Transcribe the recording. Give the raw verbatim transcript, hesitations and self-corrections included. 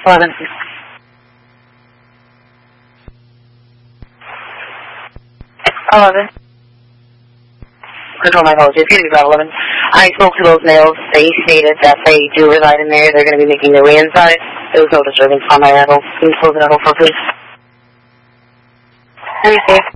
eleven. eleven. Control, my apologies. It's going to be about eleven. I spoke to those males. They stated that they do reside in there. They're going to be making their way inside. There was no disturbance on my level. Can you close it out for please? Very safe.